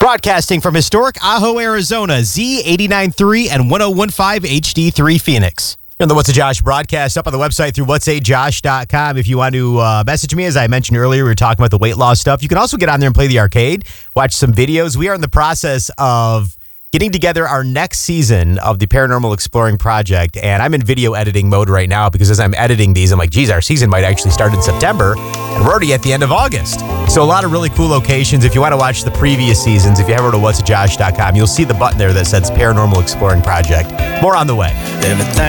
Broadcasting from historic Ajo, Arizona, Z89.3 and 101.5 HD3 Phoenix. And the What's a Josh broadcast up on the website through whatsajosh.com. If you want to message me, as I mentioned earlier, we were talking about the weight loss stuff. You can also get on there and play the arcade, watch some videos. We are in the process of getting together our next season of the Paranormal Exploring Project, and I'm in video editing mode right now because as I'm editing these, I'm like, geez, our season might actually start in September, and we're already at the end of August. So a lot of really cool locations. If you want to watch the previous seasons, if you head over to whatsajosh.com, you'll see the button there that says Paranormal Exploring Project. More on the way.